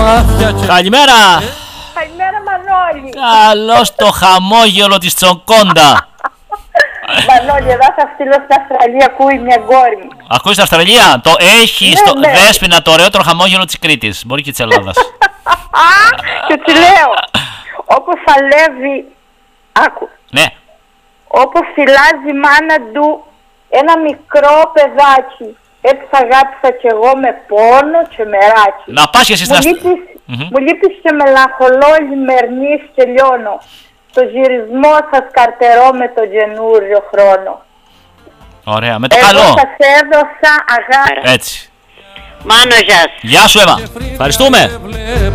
Καλημέρα. Καλημέρα Μανώλη. Καλώς το χαμόγελο της Τσοκόντα. Μανώλη, εδώ θα στείλω στην Αυστραλία, ακούει μια κόρη μου. Ακούεις στην Αυστραλία? Το έχει στο Δέσποινα το ωραιότερο χαμόγελο της Κρήτης. Μπορεί και της Ελλάδας. Και τη λέω, όπως αλεύει, άκου. Ναι. Όπως φυλάζει η μάνα του ένα μικρό παιδάκι, έτσι θα αγάπησα κι εγώ με πόνο και μεράκι. Να πας και εσύ στην Αυστραλία. Μου λείπεις και μελαγχολώ λιμερνής και λιώνω. Το γυρισμό σας καρτερώ με το καινούριο χρόνο. Ωραία, με το εγώ καλό. Εγώ σας έδωσα αγάπη. Έτσι. Μάνο, γεια σου. Γεια σου, Εύα. Ευχαριστούμε.